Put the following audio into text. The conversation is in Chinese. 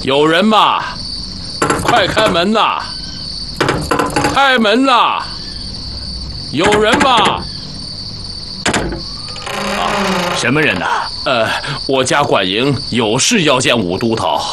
有人吗？快开门呐！开门呐！有人吗？ 什么人呐？ 我家管营有事要见武都头。